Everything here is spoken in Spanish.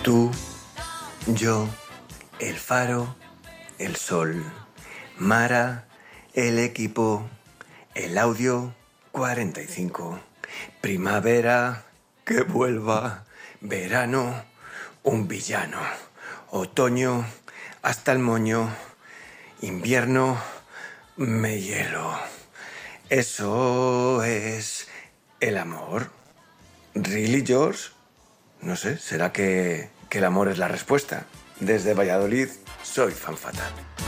Tú, yo, el faro, el sol, Mara, el equipo, el audio 45, primavera, que vuelva, verano, un villano, otoño, hasta el moño, invierno, me hielo. Eso es el amor. ¿Really, George? No sé, ¿será que el amor es la respuesta? Desde Valladolid, soy Fan Fatal.